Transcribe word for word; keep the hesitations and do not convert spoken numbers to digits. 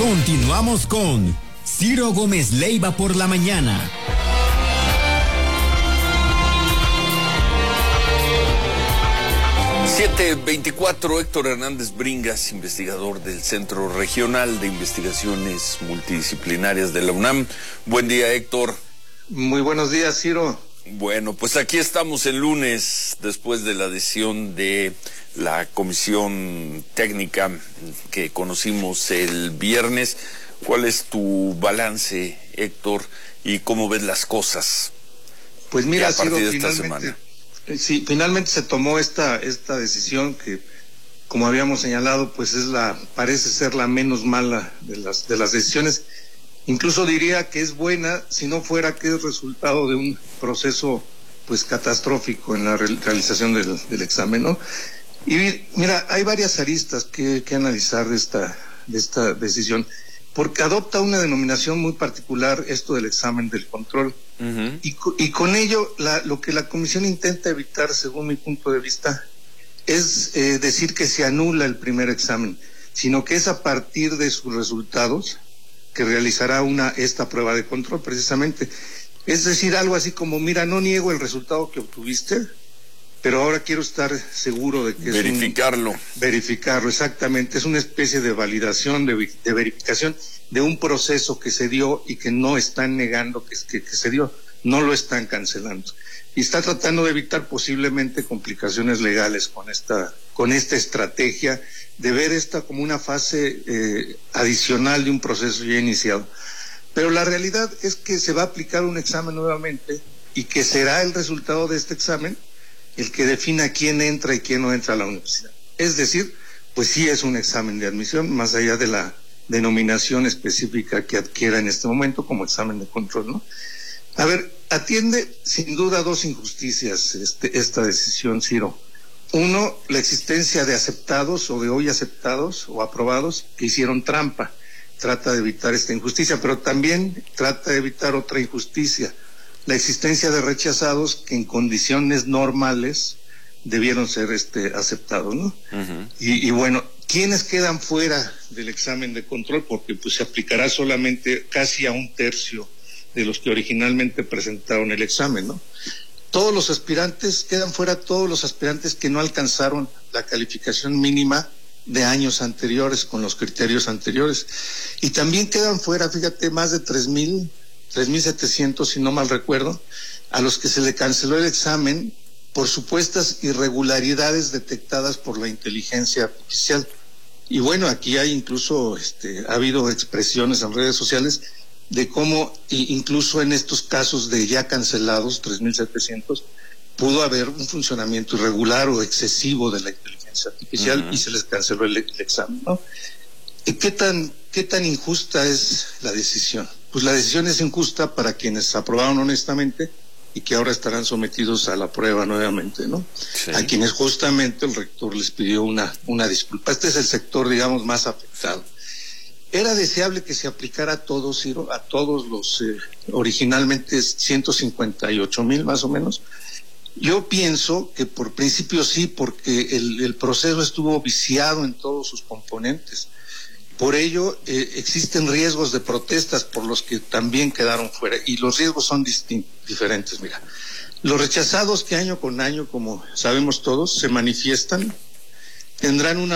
Continuamos con Ciro Gómez Leiva por la mañana. siete veinticuatro, Héctor Hernández Bringas, investigador del Centro Regional de Investigaciones Multidisciplinarias de la UNAM. Buen día, Héctor. Muy buenos días, Ciro. Bueno, pues aquí estamos el lunes, después de la decisión de la comisión técnica que conocimos el viernes. ¿Cuál es tu balance, Héctor, y cómo ves las cosas? Pues mira, a partir Ciro, de esta finalmente, semana. Sí, finalmente se tomó esta esta decisión que, como habíamos señalado, pues es la parece ser la menos mala de las de las decisiones. Incluso diría que es buena si no fuera que es resultado de un proceso pues catastrófico en la re realización del, del examen, ¿no? Y mira, hay varias aristas que, que analizar de esta de esta decisión, porque adopta una denominación muy particular esto del examen del control. Uh-huh. y, y con ello la, lo que la comisión intenta evitar, según mi punto de vista, es eh, decir que se anula el primer examen, sino que es a partir de sus resultados que realizará una esta prueba de control precisamente. Es decir, algo así como, mira, no niego el resultado que obtuviste, pero ahora quiero estar seguro de que verificarlo. es un, verificarlo, exactamente, es una especie de validación, de, de verificación de un proceso que se dio y que no están negando que, que, que se dio, no lo están cancelando. Y está tratando de evitar posiblemente complicaciones legales con esta, con esta estrategia de ver esta como una fase eh, adicional de un proceso ya iniciado. Pero la realidad es que se va a aplicar un examen nuevamente y que será el resultado de este examen el que defina quién entra y quién no entra a la universidad. Es decir, pues sí es un examen de admisión, más allá de la denominación específica que adquiera en este momento como examen de control, ¿no? A ver, atiende sin duda dos injusticias este, esta decisión, Ciro. Uno, la existencia de aceptados o de hoy aceptados o aprobados que hicieron trampa. Trata de evitar esta injusticia, pero también trata de evitar otra injusticia. La existencia de rechazados que en condiciones normales debieron ser este aceptados, ¿no? Uh-huh. y, y bueno, ¿quiénes quedan fuera del examen de control? Porque pues se aplicará solamente casi a un tercio de los que originalmente presentaron el examen, ¿no? Todos los aspirantes, quedan fuera todos los aspirantes que no alcanzaron la calificación mínima de años anteriores, con los criterios anteriores. Y también quedan fuera, fíjate, más de tres mil, tres mil setecientos, si no mal recuerdo, a los que se le canceló el examen por supuestas irregularidades detectadas por la inteligencia artificial. Y bueno, aquí hay incluso, este, ha habido expresiones en redes sociales de cómo incluso en estos casos de ya cancelados, tres mil setecientos, pudo haber un funcionamiento irregular o excesivo de la inteligencia artificial. Uh-huh. Y se les canceló el, el examen, ¿no? ¿Y qué tan, qué tan injusta es la decisión? Pues la decisión es injusta para quienes aprobaron honestamente y que ahora estarán sometidos a la prueba nuevamente, ¿no? Sí. A quienes justamente el rector les pidió una, una disculpa. Este es el sector, digamos, más afectado. Era deseable que se aplicara a todos, Ciro, a todos los eh, originalmente ciento cincuenta y ocho mil más o menos. Yo pienso que por principio sí, porque el, el proceso estuvo viciado en todos sus componentes. Por ello, eh, existen riesgos de protestas por los que también quedaron fuera, y los riesgos son distintos, diferentes. Mira, los rechazados que año con año, como sabemos todos, se manifiestan, tendrán una